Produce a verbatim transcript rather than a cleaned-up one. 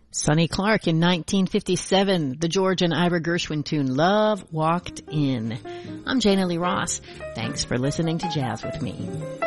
Sonny Clark in nineteen fifty-seven, the George and Ira Gershwin tune, Love Walked In. I'm Jana Lee Ross. Thanks for listening to Jazz with Me.